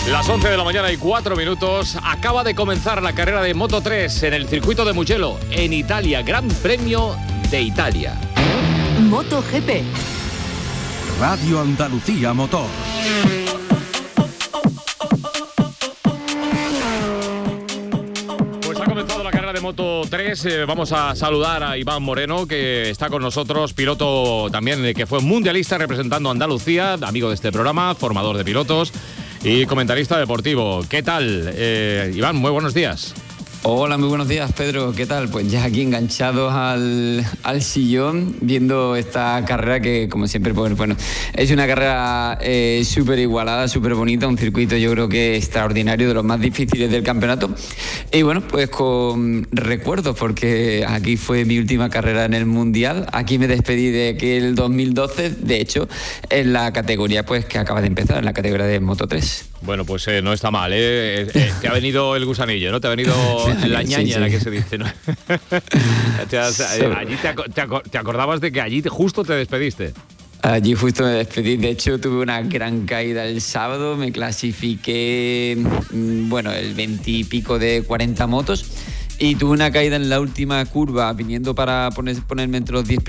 Las 11 de la mañana y 4 minutos. Acaba de comenzar la carrera de Moto 3 en el circuito de Mugello, en Italia. Gran Premio de Italia. MotoGP. Radio Andalucía Motor. Pues ha comenzado la carrera de Moto 3. Vamos a saludar a Iván Moreno, que está con nosotros, piloto también que fue mundialista representando a Andalucía, amigo de este programa, formador de pilotos y comentarista deportivo. ¿Qué tal, Iván? Muy buenos días. Hola, muy buenos días, Pedro. ¿Qué tal? Pues ya aquí enganchados al sillón, viendo esta carrera que, como siempre, pues bueno, es una carrera súper igualada, súper bonita, un circuito yo creo que extraordinario, de los más difíciles del campeonato. Y bueno, pues con recuerdos, porque aquí fue mi última carrera en el Mundial. Aquí me despedí de aquel 2012, de hecho, en la categoría pues que acaba de empezar, en la categoría de Moto 3. Bueno, pues no está mal, ¿eh? Te ha venido el gusanillo, ¿no? Te ha venido la ñaña, la que se dice, ¿no? Allí te acordabas de que allí justo te despediste. Allí justo me despedí. De hecho, tuve una gran caída el sábado. Me clasifiqué, bueno, el 20 y pico de 40 motos. Y tuve una caída en la última curva, viniendo para ponerme entre los 10